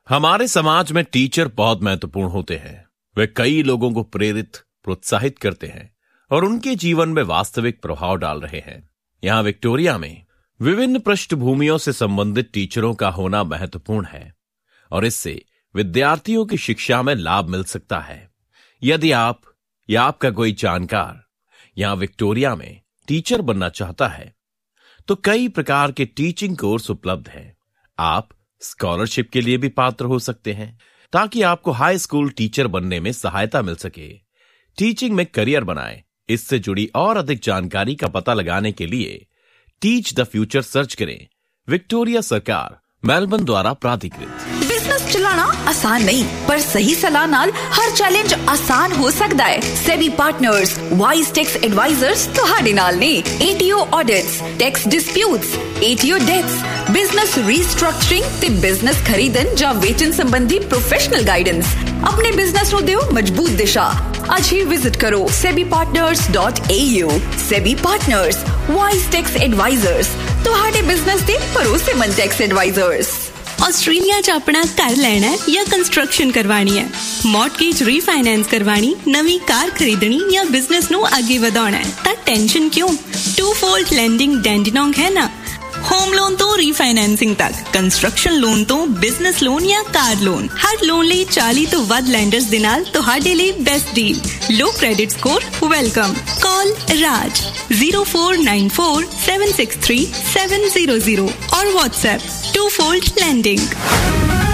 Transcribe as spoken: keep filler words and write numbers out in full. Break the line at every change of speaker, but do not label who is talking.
हमारे समाज में टीचर बहुत महत्वपूर्ण होते हैं। वे कई लोगों को प्रेरित, प्रोत्साहित करते हैं और उनके जीवन में वास्तविक प्रभाव डाल रहे हैं। यहाँ विक्टोरिया में विभिन्न पृष्ठभूमियों से संबंधित टीचरों का होना महत्वपूर्ण है और इससे विद्यार्थियों की शिक्षा में लाभ मिल सकता है। यदि आप या आपका कोई जानकार यहाँ विक्टोरिया में टीचर बनना चाहता है तो कई प्रकार के टीचिंग कोर्स उपलब्ध हैं। आप स्कॉलरशिप के लिए भी पात्र हो सकते हैं ताकि आपको हाई स्कूल टीचर बनने में सहायता मिल सके। टीचिंग में करियर बनाएं। इससे जुड़ी और अधिक जानकारी का पता लगाने के लिए टीच द फ्यूचर सर्च करें। विक्टोरिया सरकार, मेलबर्न द्वारा प्राधिकृत।
बिजनेस चलाना आसान नहीं, पर सही सलाह नाल हर चैलेंज आसान हो सकता है। SEBI partners wise tax advisers तुहाडे नाल ने। ATO audits, tax disputes, ATO dates, business restructuring ते बिजनेस खरीदन ਜਾਂ ਵੇਚਣ संबंधी प्रोफेशनल गाइडेंस। अपने बिजनेस ਨੂੰ ਦਿਓ मजबूत दिशा। आज ही विजिट करो SEBI partners dot A you. SEBI partners wise tax advisers तुहाडे बिजनेस दे भरोसेमंद टैक्स एडवाइजर्स।
ऑस्ट्रेलिया च अपना घर लेना है या कंस्ट्रक्शन करवानी है, मॉर्टगेज रीफाइनेंस करवानी, नवी कार खरीदनी या बिजनेस नु आगे बढ़ाना है ता टेंशन क्यों? टू फोल्ड लैंडिंग डेंडिनोंग है ना। होम लोन तो रीफाइनेंसिंग तक, कंस्ट्रक्शन लोन तो बिजनेस लोन या कार लोन, हर लोन ਲਈ चालीस तो वध लैंडर्स दे नाल ਤੁਹਾਡੇ ਲਈ बेस्ट डील। लो क्रेडिट स्कोर वेलकम। कॉल राज zero four nine four seven six three seven zero zero और व्हाट्सएप टू फोल्ड लैंडिंग।